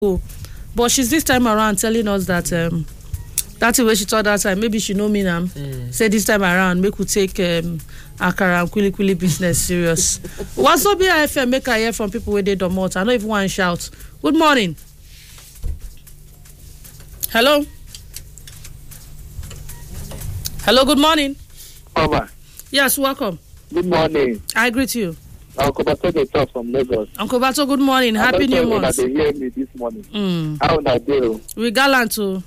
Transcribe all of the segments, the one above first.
But she's this time around telling us that that's the way she thought that time. Maybe she know me now. Say this time around, make we take Akara and Kwili business serious. What's up here, FM? Make I hear from people where they don't want. I don't even want to shout. Good morning. Hello. Hello. Good morning. Mama. Yes, welcome. Good morning. I greet you. Uncle Bato dey talk from Lagos. Uncle Bato, good morning. Happy New Month. They hear me this morning. How would I do? We gallant too.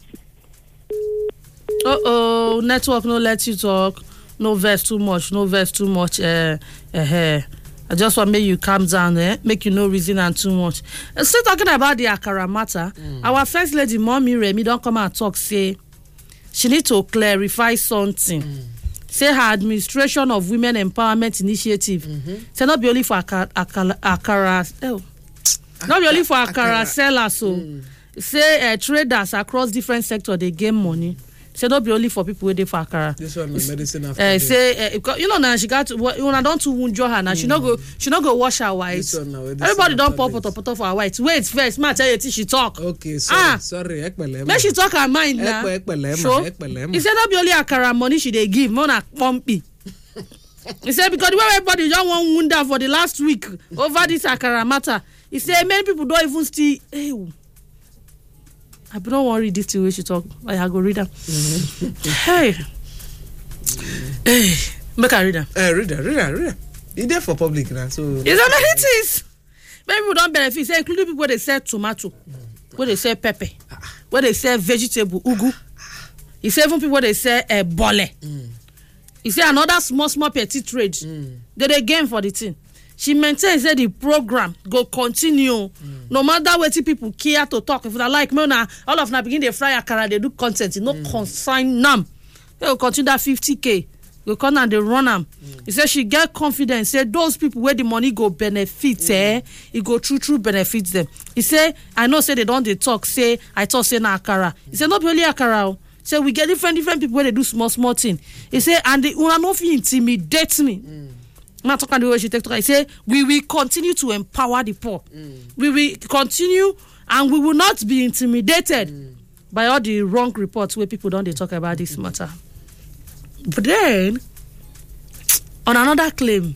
Network no let you talk. No verse too much. I just want to make you calm down, make you no reason and too much. Still talking about the Akara matter. Our first lady, Mommy Remy, don't come and talk. Say she need to clarify something. Say her administration of women empowerment initiative. Say not be only for Akara. Not be only for Akara sellers. So say traders across different sectors they gain money. Say not be only for people waiting for Akara. This one is medicine after say you know now she got when I don't to wound her now she not go wash her white. Everybody don't pop for her white. Wait first, ma tell you till she talk. Okay, sorry. Make she talk her mind now. So he said not be only Akara money she they give, more na pumpy. He said because the way everybody don't want wound her for the last week over this Akara matter. He said many people don't even still. Hey, I don't want to read this to you. She talk. I go read them. Hey, make I read them. Read her. It's there for public now, so. It's amenities. Many people don't benefit. Say including people where they sell tomato, where they sell pepper, where they sell vegetable ugu. He say even people where they sell bole. He say another small petty trade. They gain for the thing. She maintains that the program go continue no matter what people care to talk. If they like me now, all of them begin they fry Akara, they do content, no consign them. They will continue that 50K. Go come and they run them. He said she get confidence. Say those people where the money go benefit, it go true benefits them. He say I know say they don't they talk. Say I talk say na Akara. He said not only Akara. Say we get different people where they do small thing. He say and they will not intimidate me. Not talking the way she take. I say we will continue to empower the poor. We will continue and we will not be intimidated by all the wrong reports where people don't they talk about this matter. But then on another claim,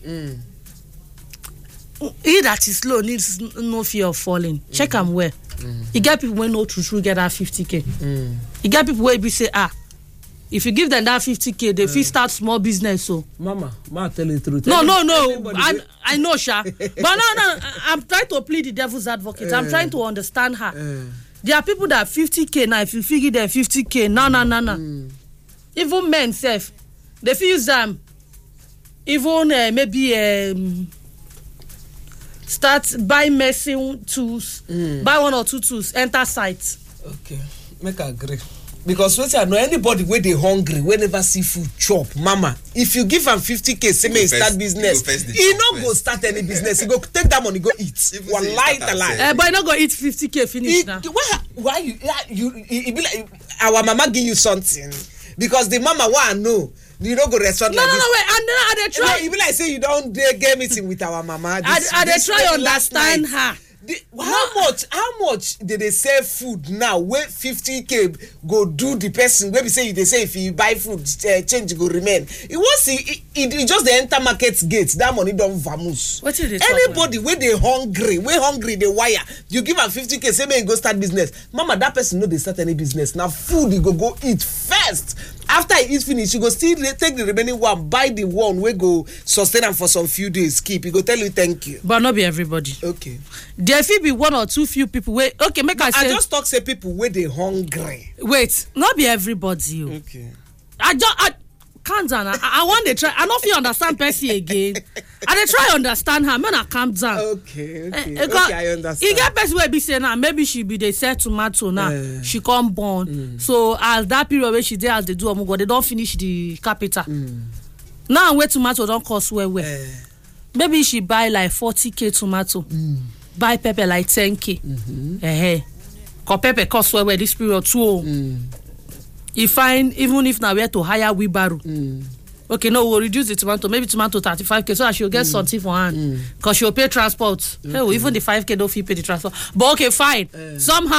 he that is low needs no fear of falling. Check him where. You get people when no true get that 50K. You get people where be say if you give them that 50K, they fit start small business. So, Mama, tell you the truth. No. I know, Sha. But no. I'm trying to plead the devil's advocate. I'm trying to understand her. There are people that 50K now. If you figure them 50K, no. Even men self, they feel use them. Even maybe start buy messing tools, buy 1 or 2 tools, enter site. Okay, make I agree. Because once I know anybody where they hungry, we never see food chop, Mama. If you give him 50K, say me start business. He not go start any business. He go take that money, go eat. One light alive. But he not go eat 50K finish now. Why you be like our mama give you something because the mama want know. You don't go restaurant. No, like this. wait. And then I try. You be like say you don't get meeting with our mama. I try understand her. How much did they sell food now where 50K go do the person where we say they say if you buy food change go remain it just the enter market gates that money don't vamoose. What is it? Anybody where they hungry they wire you give them 50K say me go start business. Mama that person know they start any business now food you go eat first. After he eat finish, you go still take the remaining one, buy the one we go sustain them for some few days. Keep he go tell you thank you. But not be everybody. Okay. There will be 1 or 2 few people where okay make I say. I just talk say people where they hungry. Wait, not be everybody. Okay. I calm down. I want to try. I don't feel understand Percy again. I try understand her. Man, I calm down. Okay, I understand. You get Percy where be saying now maybe she be they sell tomato now. She come born. So as that period where she did as they do omugo, they don't finish the capital. Now where tomato don't cost where. Maybe she buy like 40K tomato. Buy pepper like 10K. Cause pepper cost where this period too. You find even if now we have to hire wheelbarrow, okay, no, we'll reduce the tomato, maybe tomato 35k, so that she'll get something for hand, because she'll pay transport. Hey, even the 5k don't fee pay the transport. But okay, fine. Somehow